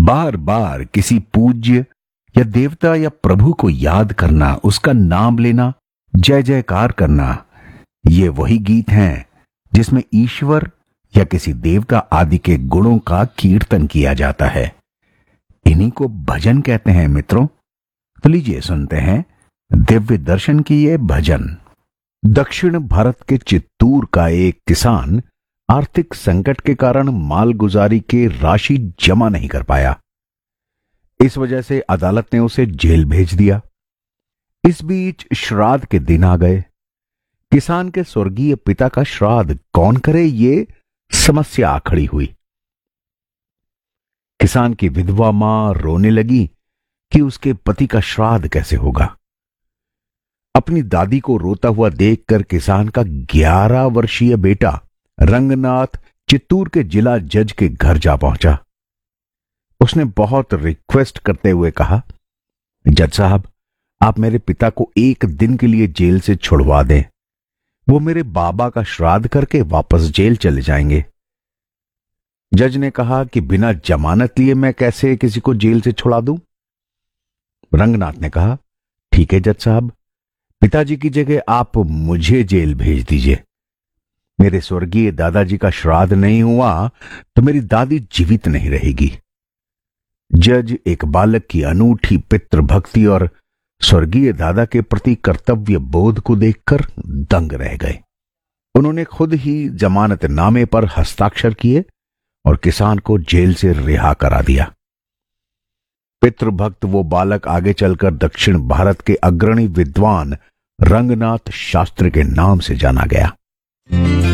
बार बार किसी पूज्य या देवता या प्रभु को याद करना, उसका नाम लेना, जय जयकार करना, ये वही गीत हैं जिसमें ईश्वर या किसी देवता आदि के गुणों का कीर्तन किया जाता है। इन्हीं को भजन कहते हैं मित्रों। तो लीजिए सुनते हैं दिव्य दर्शन की ये भजन। दक्षिण भारत के चित्तूर का एक किसान आर्थिक संकट के कारण मालगुजारी की राशि जमा नहीं कर पाया। इस वजह से अदालत ने उसे जेल भेज दिया। इस बीच श्राद्ध के दिन आ गए। किसान के स्वर्गीय पिता का श्राद्ध कौन करे, ये समस्या आ खड़ी हुई। किसान की विधवा मां रोने लगी कि उसके पति का श्राद्ध कैसे होगा। अपनी दादी को रोता हुआ देखकर किसान का 11 वर्षीय बेटा रंगनाथ चित्तूर के जिला जज के घर जा पहुंचा। उसने बहुत रिक्वेस्ट करते हुए कहा, जज साहब, आप मेरे पिता को एक दिन के लिए जेल से छुड़वा दें। वो मेरे बाबा का श्राद्ध करके वापस जेल चले जाएंगे। जज ने कहा कि बिना जमानत लिए मैं कैसे किसी को जेल से छुड़ा दूं? रंगनाथ ने कहा, ठीक है जज साहब, पिताजी की जगह आप मुझे जेल भेज दीजिए। मेरे स्वर्गीय दादाजी का श्राद्ध नहीं हुआ तो मेरी दादी जीवित नहीं रहेगी। जज एक बालक की अनूठी पितृभक्ति और स्वर्गीय दादा के प्रति कर्तव्य बोध को देखकर दंग रह गए। उन्होंने खुद ही जमानतनामे पर हस्ताक्षर किए और किसान को जेल से रिहा करा दिया। पितृभक्त वो बालक आगे चलकर दक्षिण भारत के अग्रणी विद्वान रंगनाथ शास्त्री के नाम से जाना गया।